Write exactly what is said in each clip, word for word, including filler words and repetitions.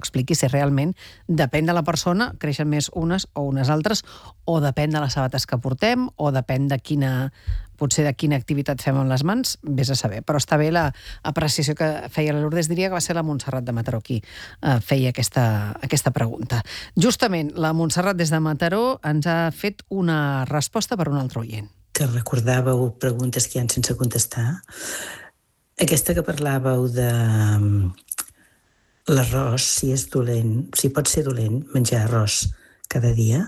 expliqui si realment depèn de la persona, creixen més unes o unes altres, o depèn de les sabates que portem, o depèn de quina, potser de quina activitat fem amb les mans, vés a saber. Però està bé l'apreciació que feia la Lourdes, diria que va ser la Montserrat de Mataró qui eh, feia aquesta, aquesta pregunta. Justament, la Montserrat des de Mataró ens ha fet una resposta per un altre oient. Que recordàveu preguntes que hi ha sense contestar. Aquesta que parlàveu de l'arròs, si és dolent, si pot ser dolent menjar arròs cada dia.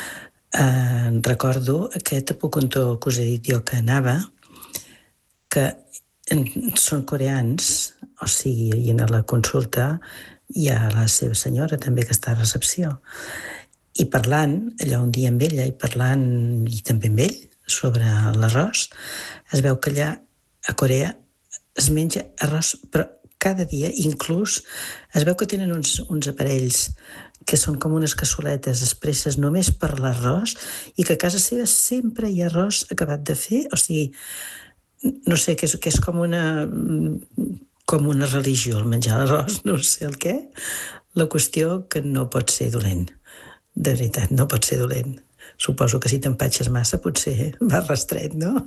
Eh, recordo aquest apocontó que us he dit jo que anava, que són coreans, o sigui, i a la consulta hi ha la seva senyora també que està a recepció. I parlant, allà un dia amb ella, i parlant, i també amb ell, sobre l'arròs, es veu que allà a Corea es menja arròs, però cada dia, inclús, es veu que tenen uns, uns aparells que són com unes cassoletes expresses només per l'arròs i que a casa seva sempre hi ha arròs acabat de fer. O sigui, no sé, que és, que és com una com una religió el menjar l'arròs, no sé el què. La qüestió que no pot ser dolent. De veritat, no pot ser dolent. Suposo que si t'empatxes massa potser va rastret, no?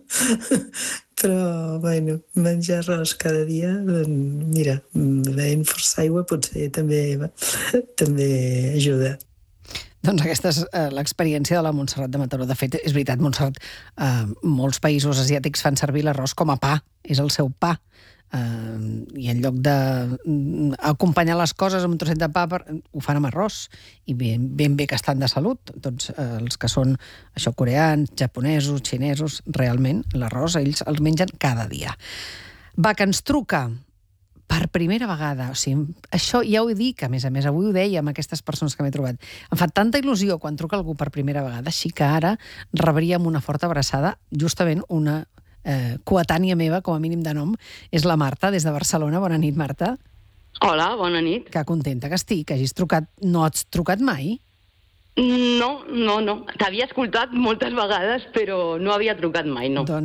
Però, bueno, menjar arròs cada dia, mira, veient força aigua potser també, també ajuda. Doncs aquesta és eh, l'experiència de la Montserrat de Mataró. De fet, és veritat, Montserrat, eh, molts països asiàtics fan servir l'arròs com a pa, és el seu pa. Uh, i en lloc d'acompanyar les coses amb un trosset de pa per, ho fan amb arròs i ben, ben bé que estan de salut tots uh, els que són això coreans, japonesos, xinesos, realment l'arròs ells els mengen cada dia. Va, que ens truca per primera vegada, o sigui, això ja ho dic, a més a més avui ho deia amb aquestes persones que m'he trobat, em fa tanta il·lusió quan truca algú per primera vegada, així que ara rebríem una forta abraçada, justament una Eh, coetània meva, com a mínim de nom, és la Marta, des de Barcelona. Bona nit, Marta. Hola, bona nit. Que contenta que estic, que hagis trucat. No has trucat mai? No, no, no. T'havia escoltat moltes vegades, però no havia trucat mai, no. Doncs...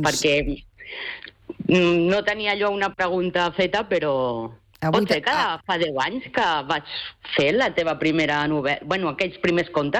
Perquè no tenia allò una pregunta feta, però... Avui pot ser que ah. fa deu anys que vaig fer la teva primera novel·la... Bueno, aquells primers contes.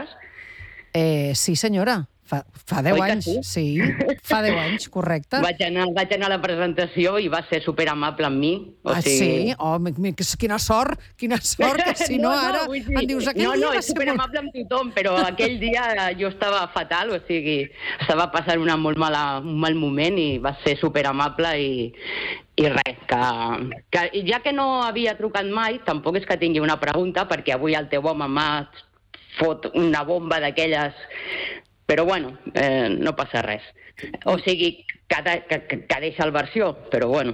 Eh, sí, senyora. Fa, fa deu anys, sí? sí, fa deu anys, correcte. Vaig anar, vaig anar a la presentació i va ser superamable amb mi. O ah, sigui... sí? Oh, quina sort, quina sort, que si no, no ara no, dir, em dius aquell no, dia no, va és ser superamable molt... amb tothom, però aquell dia jo estava fatal, o sigui, estava passant una molt mala, un mal moment i va ser superamable i, i res, que, que ja que no havia trucat mai, tampoc és que tingui una pregunta, perquè avui el teu home m'ha fot una bomba d'aquelles... Però, bueno, eh, no passa res. O sigui, que, que, que deixa el versió, però, bueno.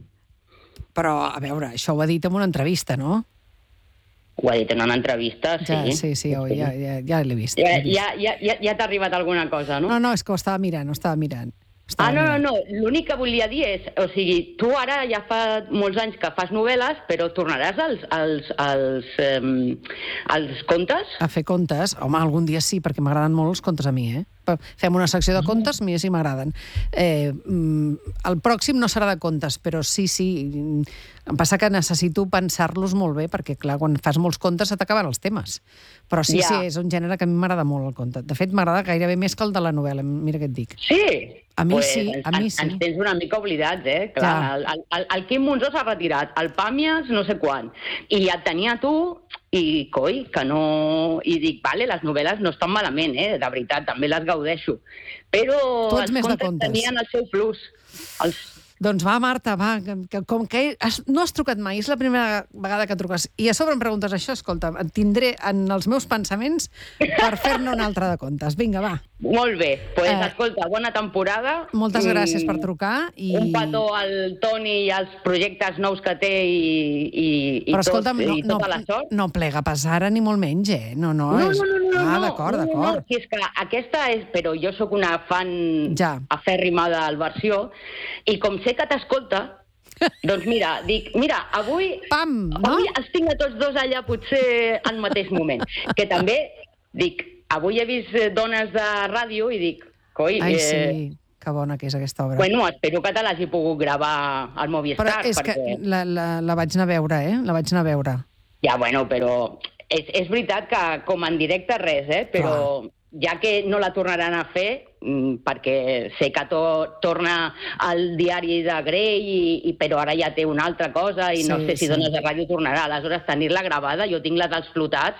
Però, a veure, això ho ha dit en una entrevista, no? Ho ha dit en una entrevista, sí. Ja, sí, sí, oh, ja, ja, ja l'he vist. Ja, ja, ja, ja, ja t'ha arribat alguna cosa, no? No, no, és que ho estava mirant, ho estava mirant. Ah, no, no, no, l'únic que volia dir és, o sigui, tu ara ja fa molts anys que fas novel·les, però tornaràs als, als, als, um, als contes? A fer contes? Home, algun dia sí, perquè m'agraden molt els contes a mi, eh? Fem una secció de contes, a mi sí m'agraden. Eh, el pròxim no serà de contes, però sí, sí, em passa que necessito pensar-los molt bé, perquè, clar, quan fas molts contes se t'acaben els temes. Però sí, ja. sí, és un gènere que a mi m'agrada molt, el conte. De fet, m'agrada gairebé més que el de la novel·la, mira què et dic. Sí? A mi pues, sí, a mi sí. Ens tens una mica oblidats, eh? Clar, el, el, el Quim Monzó s'ha retirat, el Pàmies no sé quan, i et tenia tu, i coi, que no... I dic, vale, les novel·les no estan malament, eh? De veritat, també les gaudeixo. Però els contes, contes tenien el seu plus. Els... Doncs va, Marta, va, que, com que has, no has trucat mai, és la primera vegada que truques, i a sobre em preguntes això, escolta, et tindré en els meus pensaments per fer-ne una altra de contes. Vinga, va. Molt bé, doncs pues, eh, escolta, bona temporada. Moltes gràcies per trucar. I... Un petó al Toni i als projectes nous que té i, i, i, Però, tot, escolta'm, no, i tota no, la sort. No plega pas ara ni molt menys, eh? No, no, no, és... no, no, no, ah, no, d'acord, no, d'acord. no, si és que aquesta és... Però jo sóc una fan ja. afèrrima del versió, i com sé que t'escolta, doncs mira, dic, mira, avui, Pam, no? avui els tinc a tots dos allà potser al mateix moment. Que també, dic, avui he vist dones de ràdio i dic, coi... Ai, eh, sí, que bona que és aquesta obra. Bueno, espero que te l'hagi pogut gravar al Movistar. Però és perquè... que la, la, la vaig anar a veure, eh? La vaig anar a veure. Ja, bueno, però és, és veritat que com en directe res, eh? Però clar, ja que no la tornaran a fer, perquè sé que to, torna al diari de Grey, i, i, però ara ja té una altra cosa, i sí, no sé si sí. Dones de Ràdio tornarà. Aleshores, tenir-la gravada, jo tinc la dels flotats,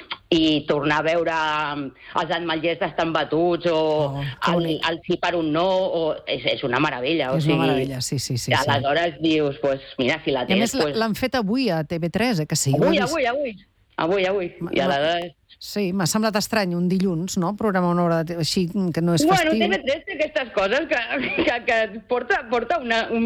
i tornar a veure els ametllers estan batuts, o oh, el, el sí per un no, o, és, és una meravella. És o sigui, una meravella, sí, sí. sí aleshores sí. Dius, pues, mira, si la tens... I a més pues... l'han fet avui a T V tres, eh, que sí. Avui, avui, avui. Avui, avui. I aleshores... Sí, m'ha semblat estrany un dilluns, no?, programar una hora de... així que no és festiu. Bueno, T V tres té aquestes coses que, que, que porta, porta una, un,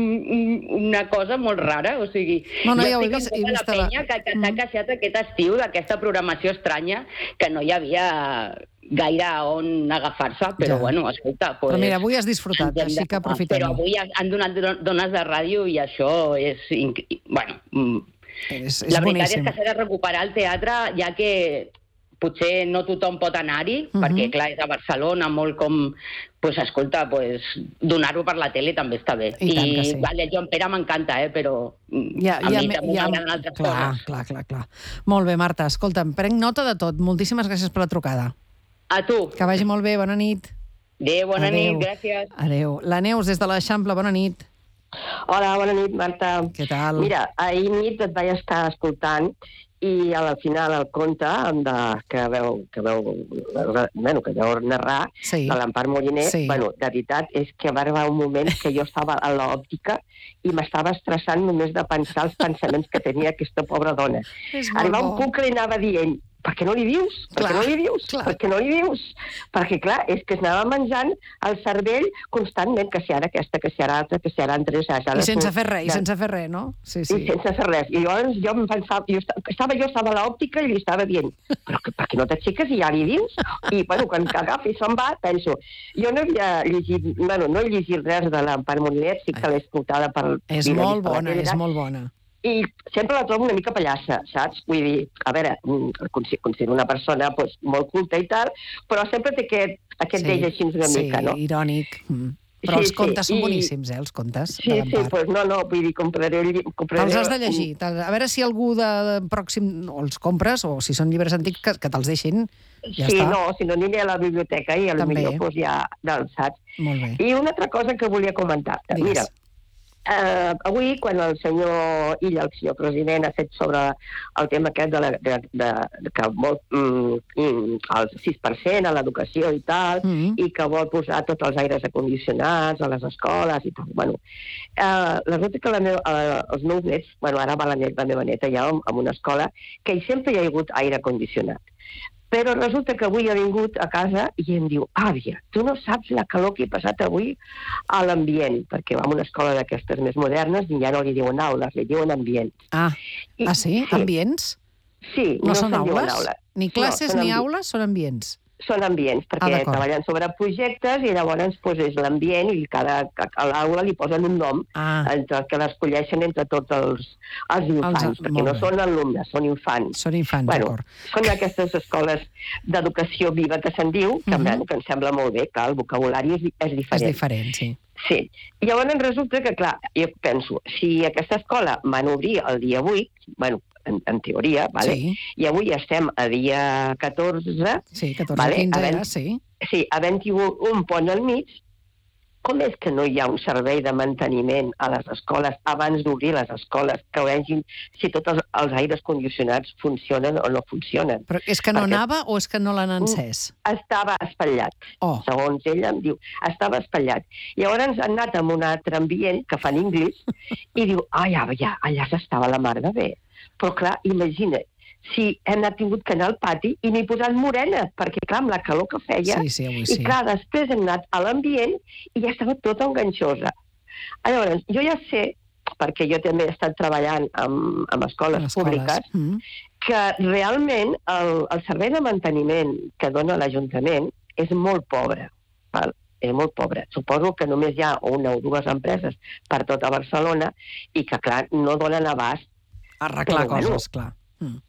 una cosa molt rara, o sigui... No, no, jo ja ho he vist, vist. La penya que, que s'ha mm. queixat aquest estiu d'aquesta programació estranya, que no hi havia gaire on agafar-se, però ja. Bueno, escolta... Pues, però mira, avui has disfrutat, així que aprofitem. Però avui han donat dones de ràdio i això és... Bueno, és, és la veritat boníssim. És que s'ha de recuperar el teatre, ja que... potser no tothom pot anar-hi, uh-huh. perquè, clar, és a Barcelona, molt com... Pues, escolta, pues, donar-ho per la tele també està bé. I, I sí. Vale, Joan Pere m'encanta, eh, però ja, a ja, mi també ja, m'agraden altres clar, coses. Clar, clar, clar. Molt bé, Marta, escolta'm, prenc nota de tot. Moltíssimes gràcies per la trucada. A tu. Que vagi molt bé, bona nit. Adéu, bona Adéu. nit, gràcies. Adéu. La Neus, des de l'Eixample, bona nit. Hola, bona nit, Marta. Què tal? Mira, ahir nit et vaig estar escoltant i al final el conte de, que, veu, que, veu, bueno, que veu narrar sí. de l'Empar Moliner, sí. bueno, de veritat és que va arribar un moment que jo estava a l'òptica i m'estava estressant només de pensar els pensaments que tenia aquesta pobra dona. Arriba un punt que li anava dient, per què no li dius? Per què no li dius? Per què no li dius? Perquè, clar, és que es anava menjant el cervell constantment, que si ara aquesta, que si ara altra, que si ara entre... I sense fer res, i sense fer res, no? Sí, sí. I sense fer res. I llavors jo em pensava, jo estava, jo estava a l'òptica i li estava dient, però que, per què no t'aixeques i ja li dius? I, bueno, quan agafa i se'n va, penso, jo no havia llegit, bueno, no he llegit res de l'Empar Moliner, sí que l'he escoltada per... És molt bona, és molt bona. I sempre la trobo una mica pallassa, saps? Vull dir, a veure, considero una persona pues, molt culta i tal, però sempre té aquest, aquest sí, deix així una sí, mica, no? Sí, irònic. Mm. Però sí, els contes sí, són boníssims, eh, els contes sí, de l'Empar. Sí, pues no, no, vull dir, compraré... compraré els has de llegir. A veure si algú de pròxim o els compres, o si són llibres antics, que, que te'ls deixin, ja sí, està. no, si no aniré a la biblioteca i potser pues, ja d'alçats. Molt bé. I una altra cosa que volia comentar. Digues. Mira, Uh, avui, quan el senyor Illa, el senyor president, ha fet sobre el tema aquest de, la, de, de, de que vol mm, el sis per cent a l'educació i tal, mm-hmm. i que vol posar tots els aires acondicionats a les escoles i tal. Bueno, uh, resulta que la meu, uh, els meus nets, bueno, ara va la, net, la meva neta ja en una escola, que hi sempre hi ha hagut aire condicionat. Però resulta que avui ha vingut a casa i em diu, àvia, tu no saps la calor que he passat avui a l'ambient, perquè va a una escola d'aquestes més modernes i ja no li diuen aules, li diuen ambients. Ah, I, ah sí? sí? Ambients? Sí. No, no són aules? aules? Ni classes no, ni aules, són ambients? Són ambients, perquè ah, treballen sobre projectes i llavors pues, és l'ambient i cada, a l'aula li posen un nom ah. entre que l'escolleixen entre tots els, els infants, els, perquè no bé. Són alumnes, són infants. Són infants, bueno, d'acord. Són aquestes escoles d'educació viva que se'n diu, que, uh-huh. que em sembla molt bé, que el vocabulari és, és diferent. És diferent, sí. Sí. I llavors resulta que, clar, jo penso, si aquesta escola van obrir el dia vuit, bueno, En, en teoria, vale? Sí. I avui estem a dia catorze. Sí, catorze, vale? quinze havent, era, sí. Sí, havent-hi un, un pont al mig, com és que no hi ha un servei de manteniment a les escoles abans d'obrir les escoles, que vegin si tots els, els aires condicionats funcionen o no funcionen? Però és que no Perquè anava o és que no l'han encès? Estava espatllat. Oh. Segons ella em diu, estava espatllat. I llavors han anat amb un altre ambient, que fan anglès, i diu, ai, ja, ja, allà s'estava la mar de bé. Però, clar, imagina't, si hem tingut que anar al pati i n'he posat morena, perquè, clar, amb la calor que feia, sí, sí, avui sí. I, clar, després hem anat a l'ambient i ja estava tota enganxosa. Llavors, jo ja sé, perquè jo també he estat treballant amb, amb escoles, escoles públiques, mm. que realment el, el servei de manteniment que dona l'Ajuntament és molt pobre, val? És molt pobre. Suposo que només hi ha una o dues empreses per tota Barcelona i que, clar, no donen abast arreglar però, coses, bueno, clar. Mm.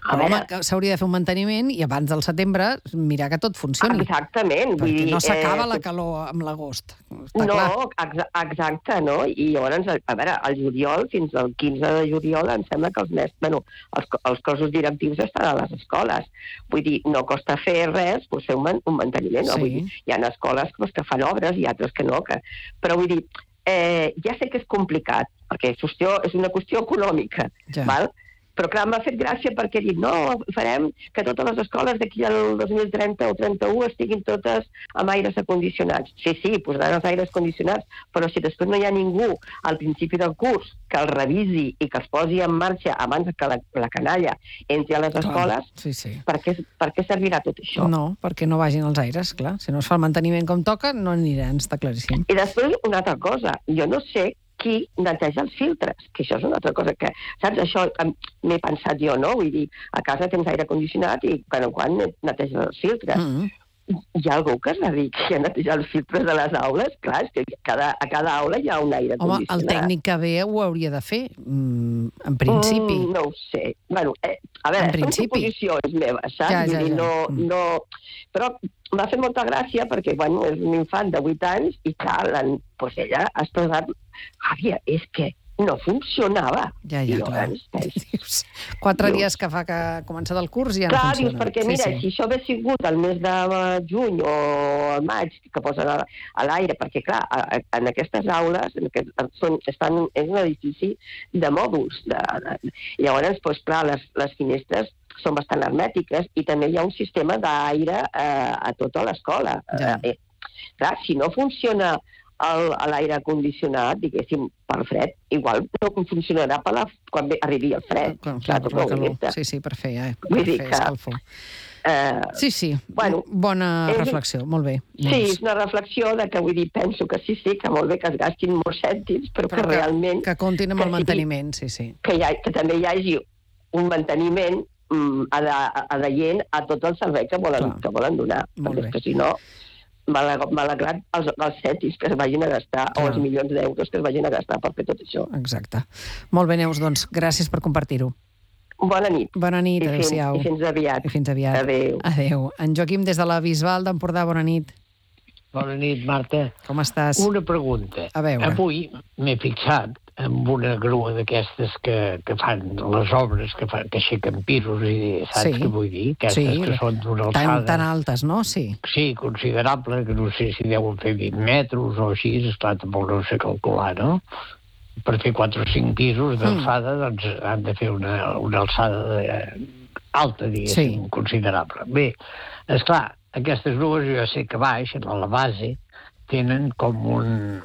Però, home, s'hauria de fer un manteniment i abans del setembre mirar que tot funcioni. Exactament. Perquè vull dir, no s'acaba eh, la calor amb l'agost. Està No, clar. exa exacte, no? I llavors, a veure, al juliol, fins al quinze de juliol, em sembla que els mestres, bueno, els, els cossos directius estan a les escoles. Vull dir, no costa fer res, doncs fer un, man un manteniment. No? Sí. Vull dir, hi ha escoles doncs, que fan obres i altres que no. Que... Però vull dir, eh, ja sé que és complicat, perquè és, qüestió, és una qüestió econòmica, ja. val? Però clar, m'ha fet gràcia perquè he dit, no, farem que totes les escoles d'aquí al dos mil trenta o trenta-u estiguin totes amb aires acondicionats. Sí, sí, posaran els aires condicionats, però si després no hi ha ningú al principi del curs que el revisi i que els posi en marxa abans que la, la canalla entri a les Clar, escoles, sí, sí. Per, què, per què servirà tot això? No, perquè no vagin els aires, clar. Si no es fa el manteniment com toca, no aniran, està claríssim. I després, una altra cosa, jo no sé qui neteja els filtres, que això és una altra cosa que, saps, això m'he pensat jo, no? Vull dir, a casa tens aire condicionat i quan en quan neteges els filtres. Mm. Hi ha algú que es dediqui a netejar els filtres de les aules? Clar, és que cada, a cada aula hi ha un aire Home, condicionat. el tècnic que ve ho hauria de fer, mm, en principi. Mm, no ho sé. Bueno, eh, a veure, En són principi. suposicions meves, saps? Ja, ja, Vull dir, ja. no, Mm. no... Però m'ha fet molta gràcia perquè, bueno, és un infant de vuit anys i, clar, pues ella ha expressat... Àvia, és que no funcionava. Ja, ja, I clar. llavors, eh, Dius, quatre Dius. dies que fa que ha començat el curs i ja Clar, no funciona. dius, perquè mira, sí, sí. si això hagués sigut el mes de juny o el maig, que posen a, a l'aire, perquè clar, a, a, en aquestes aules en aquest, són, estan, és un edifici de mòduls. De, de, i llavors, doncs, clar, les, les finestres són bastant hermètiques i també hi ha un sistema d'aire eh, a tota l'escola. Ja. Eh, clar, si no funciona l'aire condicionat, diguéssim, per fred, igual no funcionarà per la, quan arribi el fred. Clar, clar, tot per la ho calor. augmenta. Sí, sí, per fer, eh? per Vull dir fer que- escalfor. Eh, Sí, sí, Bueno, bona és- reflexió, molt bé. Sí, Doncs, és una reflexió de que, vull dir, penso que sí, sí, que molt bé que es gastin molts cèntims, però, però que realment... que comptin amb que el sigui- manteniment, sí, sí. Que, hi ha, que també hi hagi un manteniment mm, ade- adeient a tot el servei que volen, Clar. que volen donar. Molt perquè bé. és que, si no, mal- malgrat els, els cèntims que es vagin a gastar, Clar. o els milions d'euros que es vagin a gastar per fer tot això. Exacte. Molt bé, Neus, doncs gràcies per compartir-ho. Bona nit. Bona nit, I fins, adéu-siau. I fins aviat. I fins aviat. Adéu. Adéu. En Joaquim, des de la Bisbal d'Empordà, bona nit. Bona nit, Marta. Com estàs? Una pregunta. A veure. Avui m'he fixat en una grua d'aquestes que, que fan les obres, que, fan, que aixequen pisos, i saps Sí. què vull dir? Aquestes Sí, que són d'una Tan, alçada... tan altes, no? Sí. Sí, considerable, que no sé si deuen fer vint metres o així, esclar, tampoc no sé calcular, no? Per fer quatre o cinc pisos d'alçada, mm. doncs han de fer una, una alçada de, alta, diguéssim, Sí. considerable. Bé, esclar, aquestes dues jo sé que baix, a la base, tenen com un,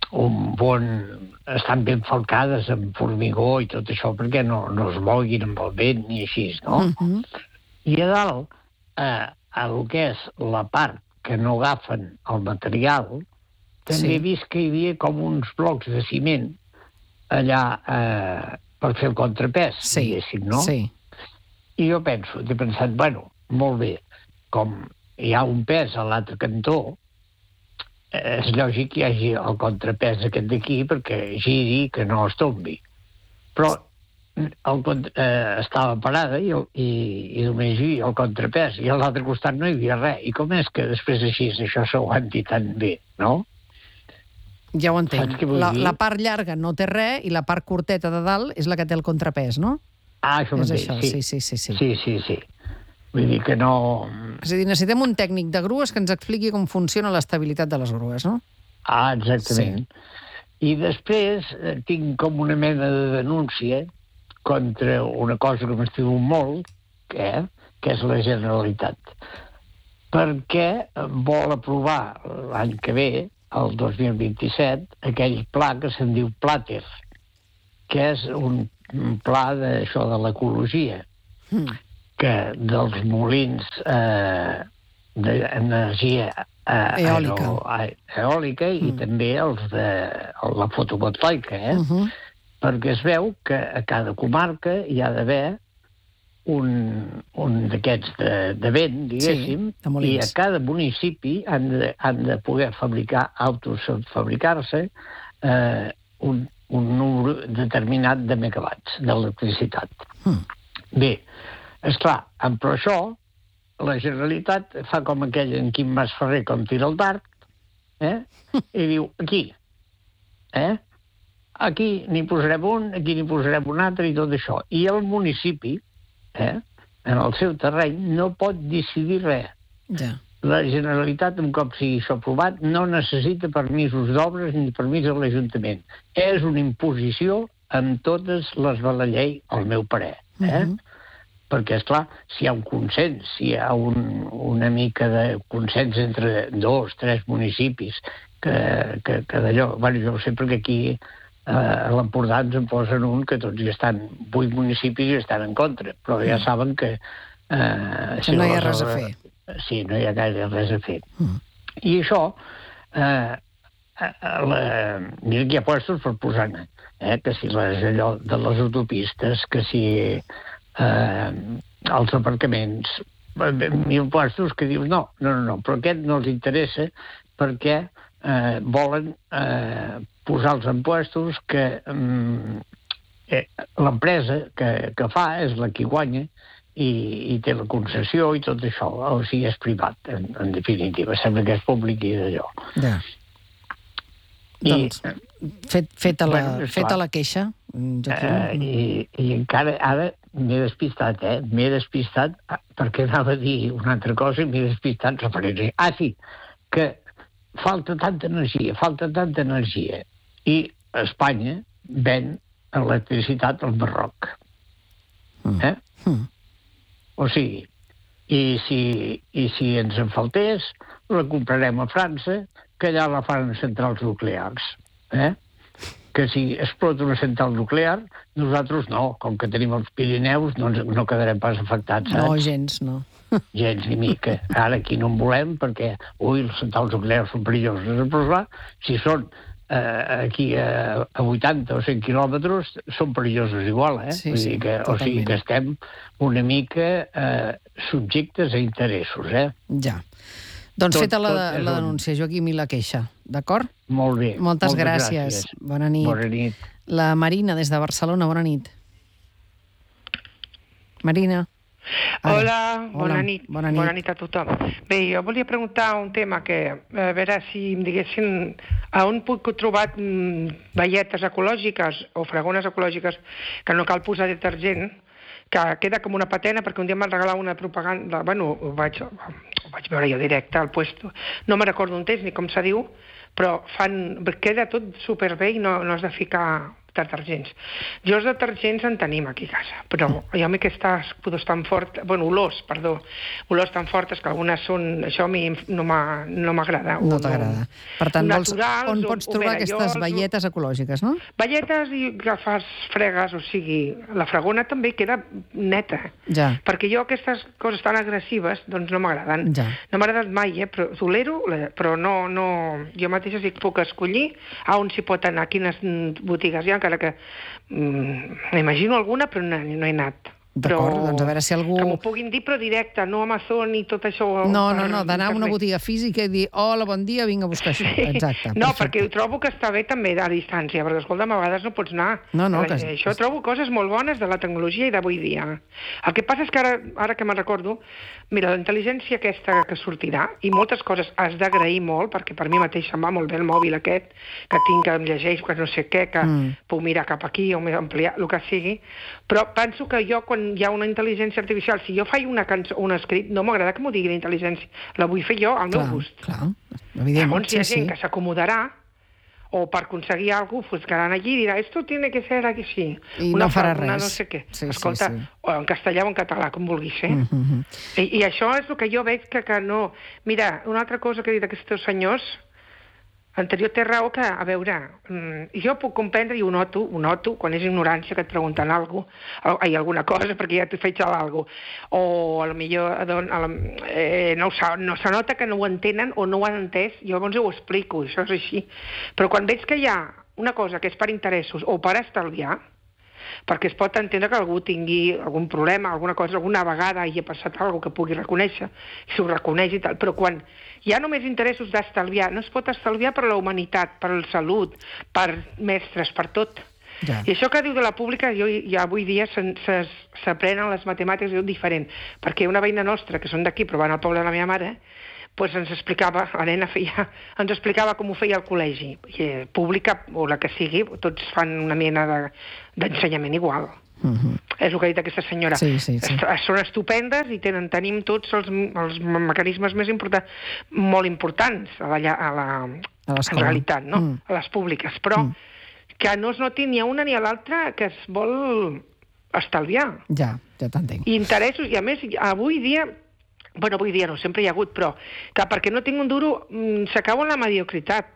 un bon... estan ben falcades amb formigó i tot això, perquè no, no es moguin amb el vent ni així, no? Mm -hmm. I a dalt, eh, el que és la part que no agafen el material, també Sí. he vist que hi havia com uns blocs de ciment allà eh, per fer el contrapès, Sí, diguéssim, no? sí. I jo penso, he pensat, bueno, molt bé, com hi ha un pes a l'altre cantó, eh, és lògic que hi hagi el contrapès aquest d'aquí perquè giri, que no es tombi. Però el, cont- eh, estava parada i, el- i, i només hi havia el contrapès, i a l'altre costat no hi havia res. I com és que després així això s'aguanti tan bé, no? Ja ho entenc. Saps què vull La, dir? la part llarga no té res i la part curteta de dalt és la que té el contrapès, no? Ah, això És mateix, això, sí. sí, sí, sí, sí. Sí, sí, sí. Vull dir que no... És a dir, necessitem un tècnic de grues que ens expliqui com funciona l'estabilitat de les grues, no? Ah, exactament. Sí. I després eh, tinc com una mena de denúncia contra una cosa que m'estimo molt, que, que és la Generalitat. Perquè vol aprovar l'any que ve, el dos mil vint-i-set, aquell pla que se'n diu Plater, que és un, un pla d'això de l'ecologia, Mm. que dels molins eh, d'energia eh, Eòlica. aero- a- eòlica i Mm. també els de la fotovoltaica, eh? Uh -huh. Perquè es veu que a cada comarca hi ha d'haver un, un d'aquests de, de vent, diguéssim, Sí, de molins. i a cada municipi han de, han de poder fabricar, autofabricar-se eh, un, un número determinat de megawatts d'electricitat. Mm. Bé, Esclar, però això, la Generalitat fa com aquell en Quim Mas Ferrer, com tira el dard, eh? I diu, aquí, eh? Aquí n'hi posarem un, aquí n'hi posarem un altre i tot això. I el municipi, eh, en el seu terreny, no pot decidir res. Ja. La Generalitat, un cop sigui això aprovat, no necessita permisos d'obres ni permís a l'Ajuntament. És una imposició amb totes les de la llei, al meu parer. Eh? Uh-huh. Perquè, esclar, si hi ha un consens, si hi ha un, una mica de consens entre dos, tres municipis, que, que, que d'allò... Bueno, jo ho sé perquè aquí a l'Empordà ens en posen un que tots hi estan, vuit municipis i estan en contra, però ja saben que... Eh, que no hi ha res a fer. Sí, no hi ha gaire res a fer. Mm. I això, eh, la, mira que hi ha puestos per posar-ne, eh, que si les, allò de les autopistes, que si eh, els aparcaments, mil puestos que dius no, no, no, no, però aquest no els interessa perquè eh, volen eh, posar els impuestos que eh, l'empresa que, que fa és la que guanya i, i té la concessió i tot això, o sigui, és privat, en, en definitiva, sembla que és públic i d'allò. Ja. I, doncs, fet, feta, la, bueno, feta la queixa, eh, i, i encara ara m'he despistat, eh? M'he despistat perquè anava a dir una altra cosa i m'he despistat referent. Ah, sí, que falta tanta energia, falta tanta energia, i Espanya ven electricitat al Marroc. Eh? Mm. O sigui, i si, i si ens en faltés, la comprarem a França, que allà la fan centrals nuclears. Eh? Que si explota una central nuclear, nosaltres no, com que tenim els Pirineus, no, no quedarem pas afectats, saps? No, gens, no. Gens ni mica. Ara aquí no en volem perquè, ui, les centrals nuclears són perilloses. Però clar, si són eh, aquí a, a vuitanta o cent quilòmetres, són perillosos igual, eh? Sí, Vull sí, dir que, o sigui que estem una mica eh, subjectes a interessos, eh? Ja. Doncs tot, feta la, la un... denúncia, Joaquim, i la queixa, d'acord? Molt bé. Moltes, Moltes gràcies. gràcies. Bona nit. Bona nit. La Marina, des de Barcelona, bona nit. Marina. Ara. Hola, bona nit. Bona nit. Bona nit a tothom. Bé, jo volia preguntar un tema que, a veure si em diguessin a on puc trobar mm, baietes ecològiques o fregones ecològiques que no cal posar detergent, que queda com una patena, perquè un dia em van regalar una propaganda, bueno, ho vaig, ho vaig veure jo directe al puesto, no me recordo on és ni com se diu, però fan, queda tot superbé i no, no has de ficar detergents. Jo els detergents en tenim aquí a casa, però hi ha aquestes pudors tan fortes, bueno, olors, perdó, olors tan fortes que algunes són, això a mi no m'agrada. No t'agrada. Per tant, vols, on pots trobar aquestes baietes ecològiques, no? Baietes i que fas fregues, o sigui, la fregona també queda neta. Ja. Perquè jo aquestes coses tan agressives, doncs no m'agraden. Ja. No m'ha agradat mai, eh? Però tolero, però no, no... Jo mateixa sí que puc escollir a on s'hi pot anar, quines botigues hi ha, encara que mm, m'imagino alguna, però no, no he anat. D'acord, doncs a veure si algú... Que m'ho puguin dir, però directe, no Amazon i tot això... No, no, no, d'anar a una botiga física i dir hola, bon dia, vinc a buscar això. Sí. Exacte. No, perfecte. Perquè ho trobo que està bé també a distància, perquè, escolta, a vegades no pots anar. No, no, que... Això trobo coses molt bones de la tecnologia i d'avui dia. El que passa és que ara, ara que me'n recordo, mira, la intel·ligència aquesta que sortirà, i moltes coses has d'agrair molt, perquè per mi mateix se'm va molt bé el mòbil aquest, que tinc, que em llegeix, que no sé què, que mm. puc mirar cap aquí o ampliar, el que sigui, però penso que jo, quan hi ha una intel·ligència artificial, si jo faig una cançó, un escrit, no m'agrada que m'ho digui la intel·ligència, la vull fer jo al meu clar, gust. Clar, evidentment. Llavors hi ha sí, gent sí. que s'acomodarà, o per aconseguir alguna cosa, pues quedaran allí i dirà, esto tiene que ser aquí, sí. I una no farà una res. No sé què. Sí, escolta, sí, sí. O en castellà o en català, com vulguis, eh? Mm -hmm. I, I això és el que jo veig que, que no... Mira, una altra cosa que he dit aquests senyors, anterior té raó que, a veure, mm, jo puc comprendre i ho noto, ho noto, quan és ignorància que et pregunten alguna cosa, ai, alguna cosa, perquè ja t'he fet xalar alguna cosa, o a lo millor a la, eh, no, no, se nota que no ho entenen o no ho han entès, jo llavors ho explico, això és així. Però quan veig que hi ha una cosa que és per interessos o per estalviar, perquè es pot entendre que algú tingui algun problema, alguna cosa, alguna vegada hi ha passat alguna cosa que pugui reconèixer, si ho reconeix i tal, però quan hi ha només interessos d'estalviar, no es pot estalviar per la humanitat, per la salut, per mestres, per tot. Ja. I això que diu de la pública, jo ja avui dia s'aprenen les matemàtiques diferent, perquè una veïna nostra, que són d'aquí, però van al poble de la meva mare, pues ens explicava, la nena feia, ens explicava com ho feia al col·legi. I, pública, o la que sigui, tots fan una mena d'ensenyament igual. Uh-huh. És el que ha dit aquesta senyora. Sí, sí, sí. Est són estupendes i tenen, tenim tots els, els mecanismes més importants, molt importants a la, a la, a en realitat, no? Mm. A les públiques, però mm. que no es noti ni a una ni a l'altra que es vol estalviar. Ja, ja t'entenc. I interessos, i a més, avui dia, bueno, avui dia no, sempre hi ha hagut, però que perquè no tinc un duro s'acau en la mediocritat.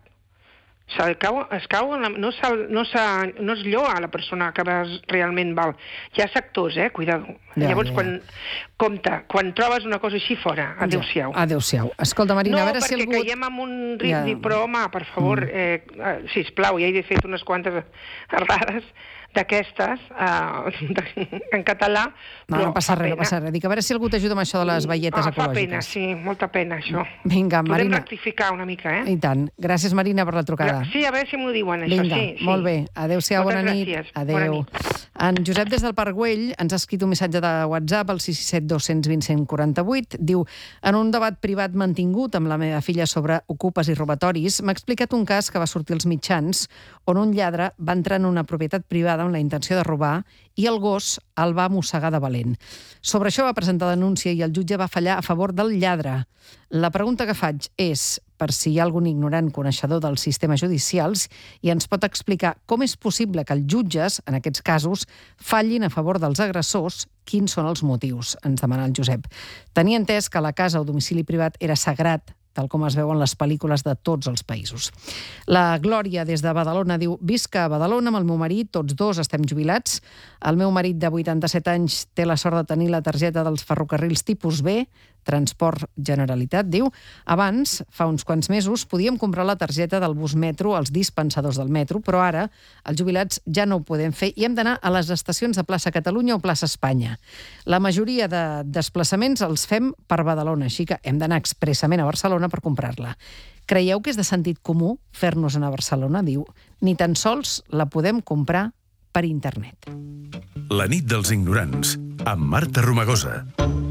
Cau, es cau en la, no, no, no es lloa a la persona que realment val. Hi ha sectors, eh? Cuidado. Ja, Llavors, ja, ja. quan, compte, quan trobes una cosa així fora, adéu-siau. Ja, adéu-siau. Escolta, Marina, no, a veure si algú... No, perquè caiem en un ritme, ja. Però, home, per favor, mm. eh, sisplau, ja he fet unes quantes rares d'aquestes eh, en català. No, no passa res, no passa res. Dic, a veure si algú t'ajuda amb això de les veietes ah, ecològiques. Fa pena, sí, molta pena, això. Vinga, Podem Marina. Podem rectificar una mica, eh? I tant. Gràcies, Marina, per la trucada. Sí, a veure si m'ho diuen, això. Vinga, sí, molt sí. bé. Adéu-siau, bona nit. Gràcies. Adéu. Bona nit. En Josep, des del Parc Güell, ens ha escrit un missatge de WhatsApp al sis set dos dos zero cent quaranta vuit. Diu, en un debat privat mantingut amb la meva filla sobre ocupes i robatoris, m'ha explicat un cas que va sortir als mitjans on un lladre va entrar en una propietat privada amb la intenció de robar i el gos el va mossegar de valent. Sobre això va presentar denúncia i el jutge va fallar a favor del lladre. La pregunta que faig és, per si hi ha algun ignorant coneixedor dels sistemes judicials, i ens pot explicar com és possible que els jutges, en aquests casos, fallin a favor dels agressors, quins són els motius, ens demana el Josep. Tenia entès que la casa o domicili privat era sagrat, tal com es veuen les pel·lícules de tots els països. La Glòria, des de Badalona, diu: visc a Badalona amb el meu marit, tots dos estem jubilats. El meu marit de vuitanta-set anys té la sort de tenir la targeta dels ferrocarrils tipus B, Transport Generalitat, diu. Abans, fa uns quants mesos, podíem comprar la targeta del bus metro als dispensadors del metro, però ara els jubilats ja no ho podem fer i hem d'anar a les estacions de plaça Catalunya o plaça Espanya. La majoria de desplaçaments els fem per Badalona, així que hem d'anar expressament a Barcelona per comprar-la. Creieu que és de sentit comú fer-nos anar a Barcelona? Diu, ni tan sols la podem comprar per internet. La nit dels ignorants, amb Marta Romagosa.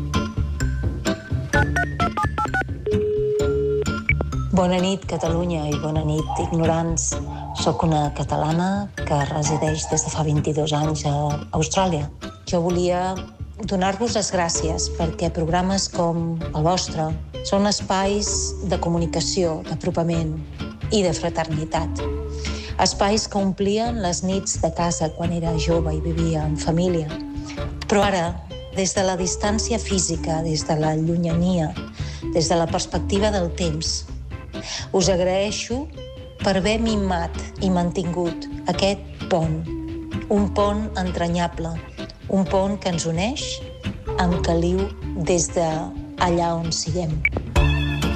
Bona nit, Catalunya, i bona nit, ignorants. Soc una catalana que resideix des de fa vint-i-dos anys a Austràlia. Jo volia donar-vos les gràcies perquè programes com el vostre són espais de comunicació, d'apropament i de fraternitat. Espais que omplien les nits de casa quan era jove i vivia en família. Però ara, des de la distància física, des de la llunyania, des de la perspectiva del temps, us agraeixo per haver mimat i mantingut aquest pont, un pont entranyable, un pont que ens uneix amb caliu des d'allà on siguem.